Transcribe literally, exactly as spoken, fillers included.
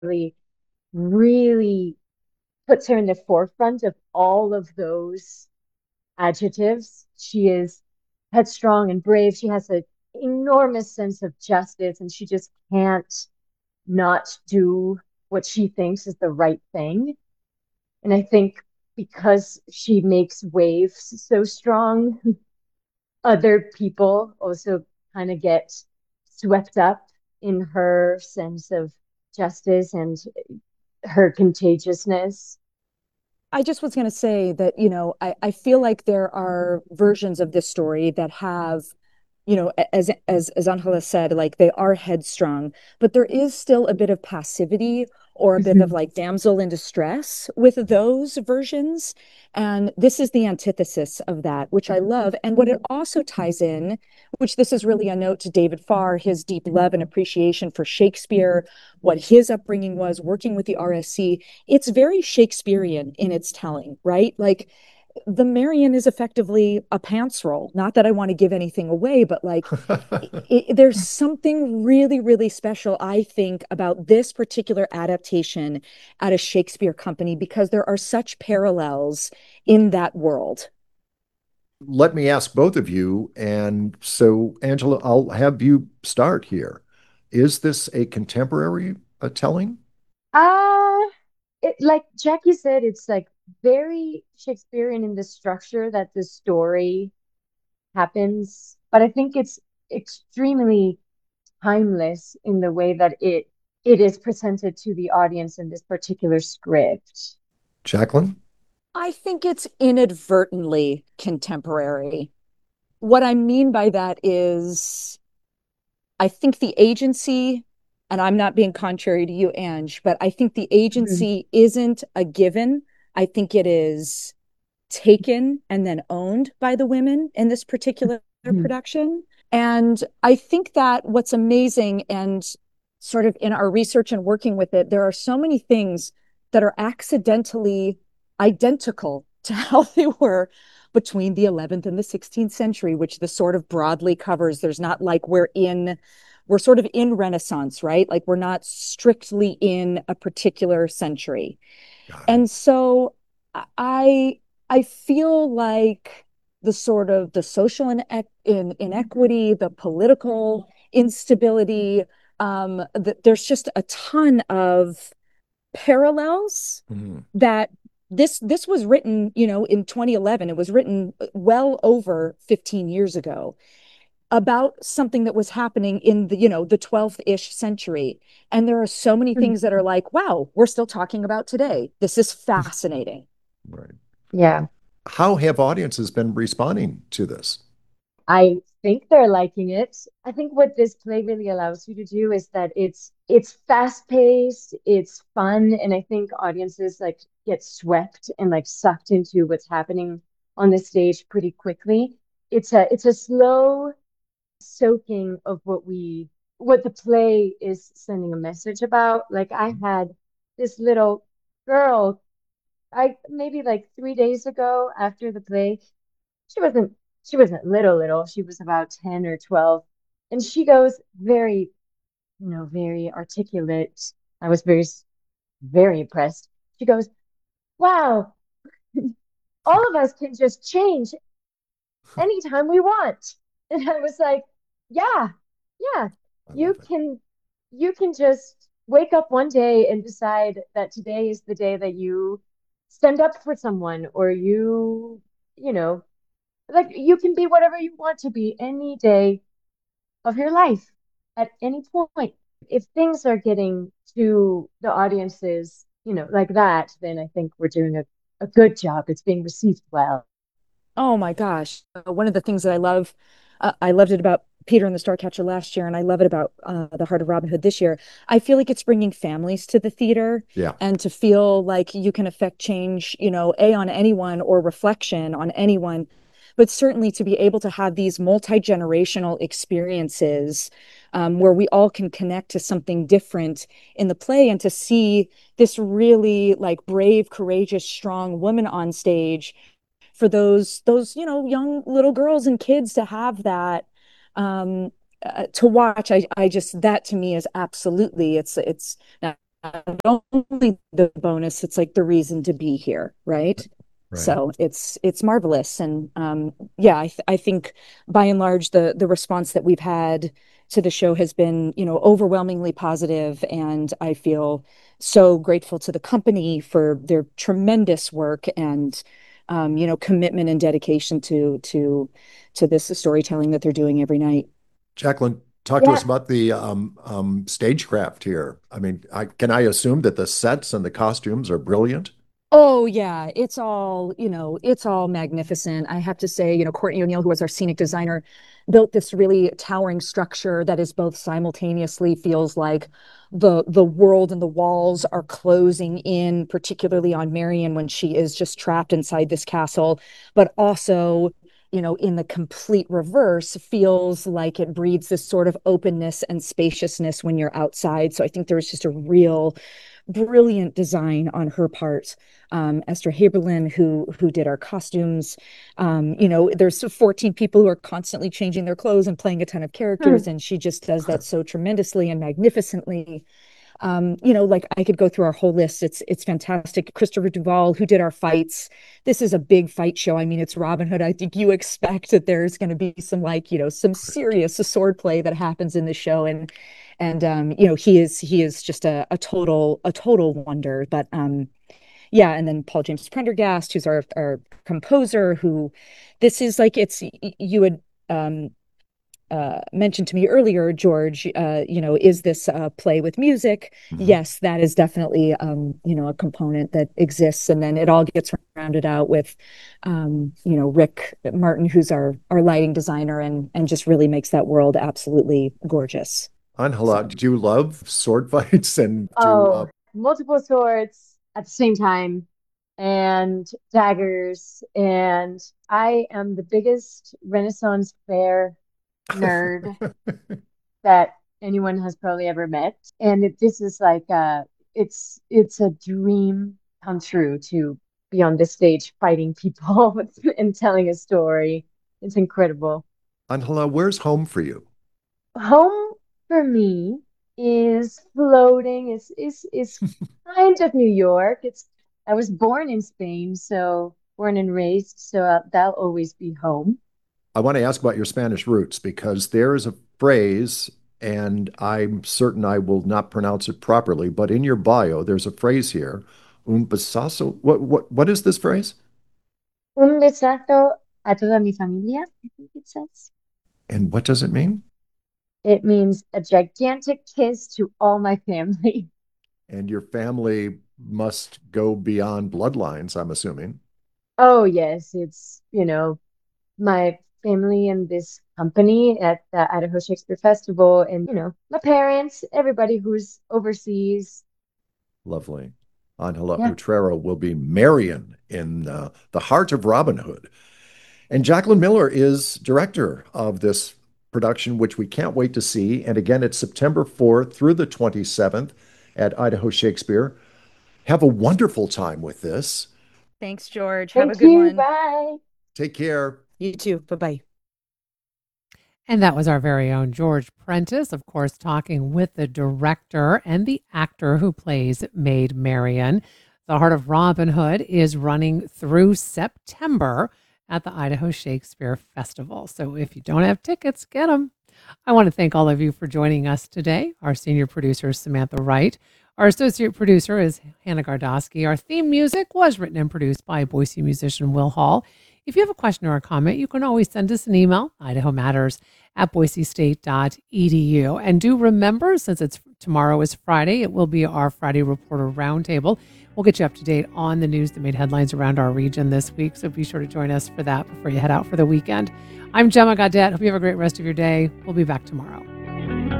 really, really puts her in the forefront of all of those adjectives. She is headstrong and brave. She has an enormous sense of justice, and she just can't not do what she thinks is the right thing. And I think because she makes waves so strong, other people also kind of get swept up in her sense of justice and her contagiousness. I just was going to say that, you know, I, I feel like there are versions of this story that have, you know, as as as Angela said, like they are headstrong, but there is still a bit of passivity or a bit of Mhm. like damsel in distress with those versions. And this is the antithesis of that, which I love. And what it also ties in, which this is really a note to David Farr, his deep love and appreciation for Shakespeare, what his upbringing was, working with the R S C. It's very Shakespearean in its telling, right? Like the Marion is effectively a pants roll. Not that I want to give anything away, but like it, it, there's something really, really special, I think, about this particular adaptation at a Shakespeare company because there are such parallels in that world. Let me ask both of you. And so, Angela, I'll have you start here. Is this a contemporary uh, telling? Uh, it, like Jackie said, it's like very Shakespearean in the structure that the story happens, but I think it's extremely timeless in the way that it it is presented to the audience in this particular script. Jacqueline? I think it's inadvertently contemporary. What I mean by that is I think the agency, and I'm not being contrary to you, Ange, but I think the Mhm. agency isn't a given. I think it is taken and then owned by the women in this particular Mhm. production. And I think that what's amazing and sort of in our research and working with it, there are so many things that are accidentally identical to how they were between the eleventh and the sixteenth century, which this sort of broadly covers. There's not like we're in, we're sort of in Renaissance, right? Like we're not strictly in a particular century. Got it. And so I I feel like the sort of the social in, in, inequity, the political instability, um, that there's just a ton of parallels Mhm. that this this was written, you know, in twenty eleven. It was written well over fifteen years ago about something that was happening in the, you know, the twelfth-ish century. And there are so many things that are like, wow, we're still talking about today. This is fascinating. Right. Yeah. How have audiences been responding to this? I think they're liking it. I think what this play really allows you to do is that it's it's fast paced, it's fun, and I think audiences like get swept and like sucked into what's happening on the stage pretty quickly. It's a it's a slow soaking of what we what the play is sending a message about. Like I had this little girl, I maybe like three days ago after the play, she wasn't she wasn't little little, she was about ten or twelve, and she goes very, you know, very articulate. I was very very impressed. She goes, wow, all of us can just change anytime we want. And I was like, yeah, yeah, I you love it. can you can just wake up one day and decide that today is the day that you stand up for someone, or you you know, like you can be whatever you want to be any day of your life at any point. If things are getting to the audiences, you know, like that, then I think we're doing a, a good job. It's being received well. Oh my gosh. Uh, one of the things that I love, uh, I loved it about Peter and the Starcatcher last year, and I love it about uh, The Heart of Robin Hood this year. I feel like it's bringing families to the theater Yeah. and to feel like you can affect change, you know, A, on anyone or reflection on anyone, but certainly to be able to have these multi-generational experiences um, where we all can connect to something different in the play and to see this really like brave, courageous, strong woman on stage for those those you know young little girls and kids to have that um uh, to watch. I I just that to me is absolutely it's it's now only the bonus, it's like the reason to be here, right? Right. So it's it's marvelous. And um, yeah, I, th- I think by and large, the the response that we've had to the show has been, you know, overwhelmingly positive, and I feel so grateful to the company for their tremendous work and um, you know, commitment and dedication to to to this storytelling that they're doing every night. Jacqueline, talk to Yeah. us about the um, um, stagecraft here. I mean, I, can I assume that the sets and the costumes are brilliant? Oh yeah, it's all, you know, it's all magnificent. I have to say, you know, Courtney O'Neill, who was our scenic designer, built this really towering structure that is both simultaneously feels like the the world and the walls are closing in, particularly on Marion when she is just trapped inside this castle, but also, you know, in the complete reverse, feels like it breeds this sort of openness and spaciousness when you're outside. So I think there's just a real brilliant design on her part. Um, Esther Haberlin, who who did our costumes. Um, you know, there's fourteen people who are constantly changing their clothes and playing a ton of characters, Hmm. and she just does that so tremendously and magnificently. Um, you know, like I could go through our whole list. It's it's fantastic. Christopher Duvall, who did our fights. This is a big fight show. I mean, it's Robin Hood. I think you expect that there's going to be some like, you know, some serious sword play that happens in the show. And and um, you know, he is he is just a, a total a total wonder. But um, yeah, and then Paul James Prendergast, who's our our composer, who this is like it's you had um uh, mentioned to me earlier, George, uh, you know, is this a play with music? Mhm. Yes, that is definitely, um, you know, a component that exists. And then it all gets rounded out with, um, you know, Rick Martin, who's our our lighting designer, and and just really makes that world absolutely gorgeous. Angela, So did you love sword fights and do uh, Oh, multiple swords at the same time and daggers. And I am the biggest Renaissance fair nerd that anyone has probably ever met. And it, this is like uh it's it's a dream come true to be on this stage fighting people and telling a story. It's incredible. Angela, where's home for you? Home for me is floating. Is is is kind of New York. It's I was born in Spain, so born and raised, so uh, that'll always be home. I want to ask about your Spanish roots because there is a phrase, and I'm certain I will not pronounce it properly, but in your bio, there's a phrase here, un besazo. What what what is this phrase? Un besazo a toda mi familia, I think it says. And what does it mean? It means a gigantic kiss to all my family. And your family must go beyond bloodlines, I'm assuming. Oh, yes, it's, you know, my family and this company at the Idaho Shakespeare Festival, and, you know, my parents, everybody who's overseas. Lovely. Angela Yeah. Utrera will be Marion in uh, The Heart of Robin Hood. And Jacqueline Miller is director of this production, which we can't wait to see. And again, it's September fourth through the twenty-seventh at Idaho Shakespeare. Have a wonderful time with this. thanks, George. Have a Thank good you. one. Bye. Take care. You too. Bye bye. And that was our very own George Prentice, of course, talking with the director and the actor who plays Maid Marian. The Heart of Robin Hood is running through September at the Idaho Shakespeare Festival. So if you don't have tickets, get them. I want to thank all of you for joining us today. Our senior producer is Samantha Wright. Our associate producer is Hannah Gardosky. Our theme music was written and produced by Boise musician Will Hall. If you have a question or a comment, you can always send us an email, Idaho Matters at boise state dot e d u. And do remember, since it's tomorrow is Friday, it will be our Friday Reporter Roundtable. We'll get you up to date on the news that made headlines around our region this week. So be sure to join us for that before you head out for the weekend. I'm Gemma Gaudette. Hope you have a great rest of your day. We'll be back tomorrow.